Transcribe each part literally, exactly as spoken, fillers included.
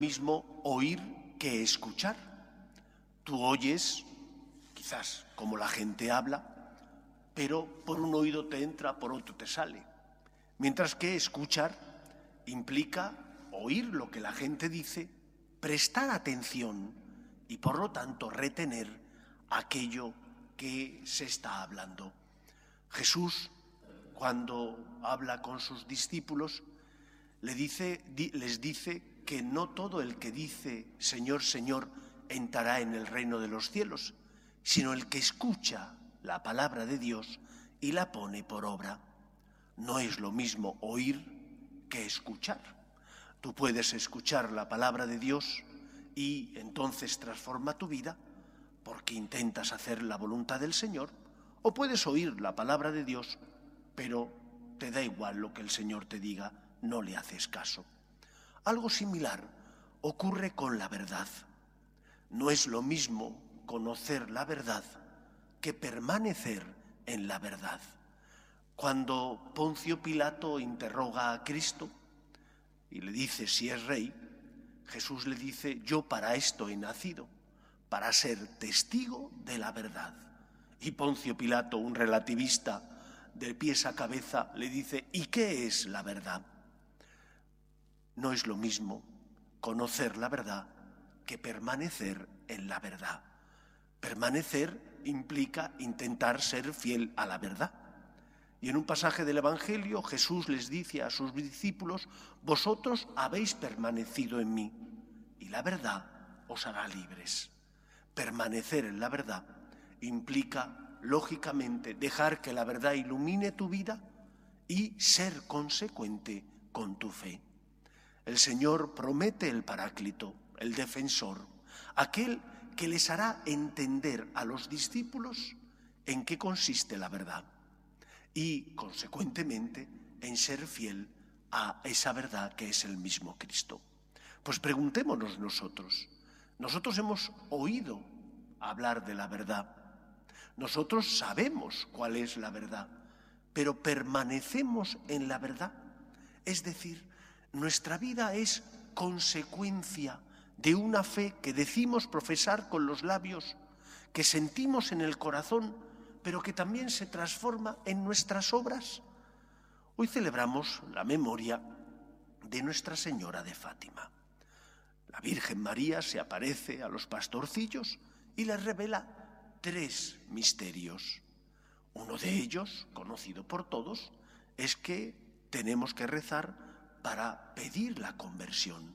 mismo oír que escuchar. Tú oyes, quizás como la gente habla, pero por un oído te entra, por otro te sale. Mientras que escuchar implica oír lo que la gente dice, prestar atención y por lo tanto retener aquello que se está hablando. Jesús, cuando habla con sus discípulos, le dice, les dice que no todo el que dice Señor, Señor entrará en el reino de los cielos, sino el que escucha la palabra de Dios y la pone por obra. No es lo mismo oír que escuchar. Tú puedes escuchar la palabra de Dios y entonces transforma tu vida porque intentas hacer la voluntad del Señor, o puedes oír la palabra de Dios, pero te da igual lo que el Señor te diga, no le haces caso. Algo similar ocurre con la verdad. No es lo mismo conocer la verdad que permanecer en la verdad. Cuando Poncio Pilato interroga a Cristo y le dice si es rey, Jesús le dice, yo para esto he nacido, para ser testigo de la verdad. Y Poncio Pilato, un relativista de pies a cabeza, le dice, ¿y qué es la verdad? No es lo mismo conocer la verdad que permanecer en la verdad. Permanecer implica intentar ser fiel a la verdad. Y en un pasaje del Evangelio Jesús les dice a sus discípulos, vosotros habéis permanecido en mí y la verdad os hará libres. Permanecer en la verdad implica, lógicamente, dejar que la verdad ilumine tu vida y ser consecuente con tu fe. El Señor promete el Paráclito, el defensor, aquel que les hará entender a los discípulos en qué consiste la verdad y, consecuentemente, en ser fiel a esa verdad que es el mismo Cristo. Pues preguntémonos nosotros, nosotros hemos oído hablar de la verdad, nosotros sabemos cuál es la verdad, pero permanecemos en la verdad, es decir, nuestra vida es consecuencia de una fe que decimos profesar con los labios, que sentimos en el corazón, pero que también se transforma en nuestras obras. Hoy celebramos la memoria de Nuestra Señora de Fátima. La Virgen María se aparece a los pastorcillos y les revela tres misterios. Uno de ellos, conocido por todos, es que tenemos que rezar para pedir la conversión.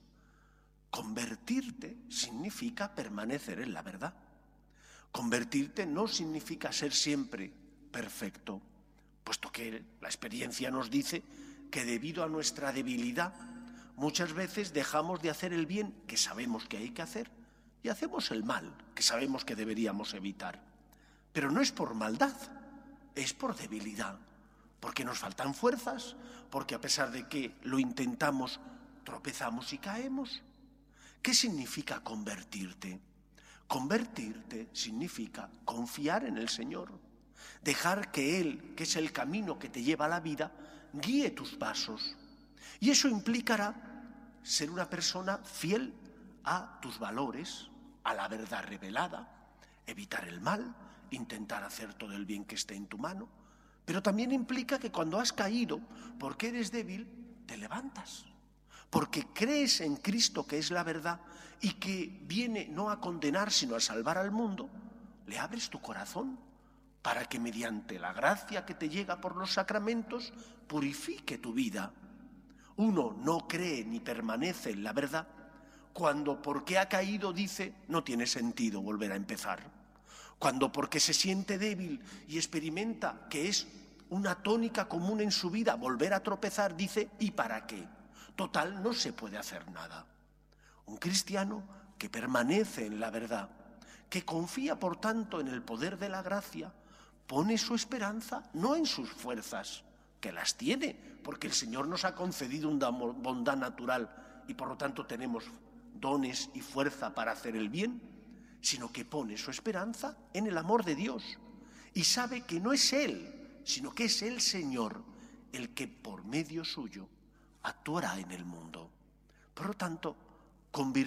Convertirte significa permanecer en la verdad. Convertirte no significa ser siempre perfecto, puesto que la experiencia nos dice que debido a nuestra debilidad muchas veces dejamos de hacer el bien que sabemos que hay que hacer y hacemos el mal que sabemos que deberíamos evitar. Pero no es por maldad, es por debilidad. Porque nos faltan fuerzas, porque a pesar de que lo intentamos, tropezamos y caemos. ¿Qué significa convertirte? Convertirte significa confiar en el Señor, dejar que Él, que es el camino que te lleva a la vida, guíe tus pasos. Y eso implicará ser una persona fiel a tus valores, a la verdad revelada, evitar el mal, intentar hacer todo el bien que esté en tu mano. Pero también implica que cuando has caído, porque eres débil, te levantas. Porque crees en Cristo, que es la verdad, y que viene no a condenar, sino a salvar al mundo, le abres tu corazón para que mediante la gracia que te llega por los sacramentos, purifique tu vida. Uno no cree ni permanece en la verdad cuando porque ha caído dice, no tiene sentido volver a empezar. Cuando porque se siente débil y experimenta que es una tónica común en su vida volver a tropezar, dice, ¿y para qué? Total, no se puede hacer nada. Un cristiano que permanece en la verdad, que confía por tanto en el poder de la gracia, pone su esperanza no en sus fuerzas, que las tiene, porque el Señor nos ha concedido una bondad natural y por lo tanto tenemos dones y fuerza para hacer el bien, sino que pone su esperanza en el amor de Dios y sabe que no es Él, sino que es el Señor el que por medio suyo actuará en el mundo. Por lo tanto, con virtud